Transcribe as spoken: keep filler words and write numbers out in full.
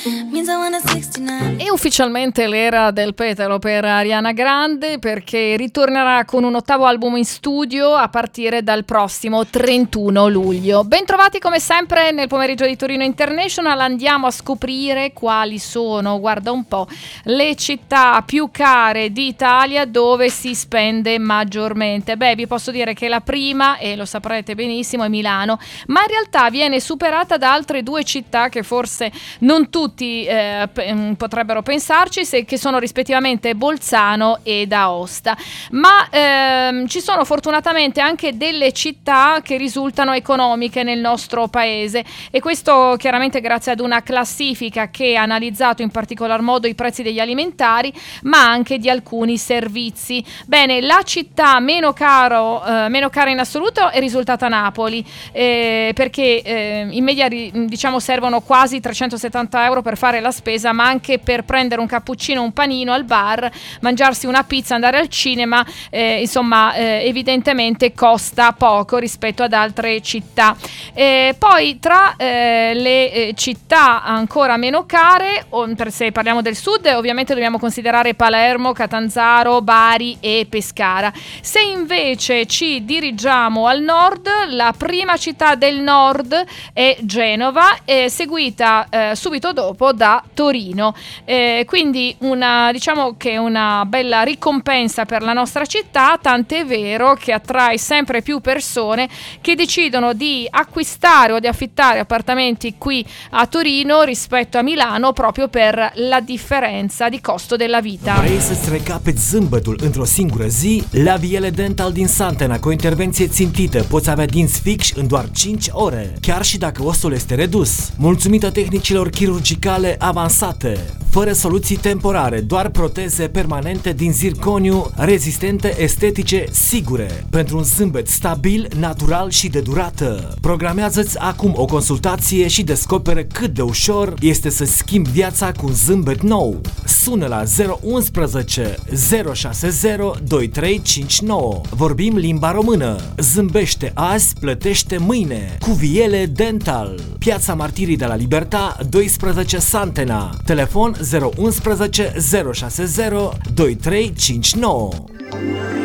E ufficialmente l'era del petalo per Ariana Grande, perché ritornerà con un ottavo album in studio a partire dal prossimo trentuno luglio. Bentrovati come sempre nel pomeriggio di Torino International. Andiamo a scoprire quali sono, guarda un po', le città più care d'Italia dove si spende maggiormente. Beh, vi posso dire che la prima, e lo saprete benissimo, è Milano, ma in realtà viene superata da altre due città che forse non tutti eh, p- potrebbero pensarci, se, che sono rispettivamente Bolzano ed Aosta. Ma ehm, ci sono fortunatamente anche delle città che risultano economiche nel nostro paese, e questo chiaramente grazie ad una classifica che ha analizzato in particolar modo i prezzi degli alimentari, ma anche di alcuni servizi. Bene, la città meno caro, eh, meno cara in assoluto è risultata Napoli, eh, perché eh, in media diciamo servono quasi trecentosettanta euro per fare la spesa, ma anche per prendere un cappuccino, un panino al bar, mangiarsi una pizza, andare al cinema, eh, insomma eh, evidentemente costa poco rispetto ad altre città. Eh, poi tra eh, le eh, città ancora meno care, o, per se parliamo del sud, ovviamente dobbiamo considerare Palermo, Catanzaro, Bari e Pescara. Se invece ci dirigiamo al nord, la prima città del nord è Genova, eh, seguita eh, subito dopo da Torino. Eh, quindi una, diciamo che una bella ricompensa per la nostra città, tant'è vero che attrae sempre più persone che decidono di acquistare o di affittare appartamenti qui a Torino rispetto a Milano, proprio per la differenza di costo della vita. Vrei să-ți recapeți zâmbetul într-o singură zi? La Viele Dental din Santena, cu o intervenție țintită, poți avea dinți fix în doar cinci ore, chiar și dacă ostul este redus. Mulțumită tehnicilor chirurgicale avansate, fără soluții temporare, doar proteze permanente din zirconiu, rezistente, estetice, sigure, pentru un zâmbet stabil, natural și de durată. Programează-ți acum o consultație și descoperă cât de ușor este să schimbi viața cu un zâmbet nou. Sună la zero unu unu zero șase zero doi trei cinci nouă. Vorbim limba română. Zâmbește azi, plătește mâine. Cu Viele Dental. Piața Martirii de la Libertà, doisprezece Santena. Telefon zero unu unu zero șase zero doi trei cinci nouă.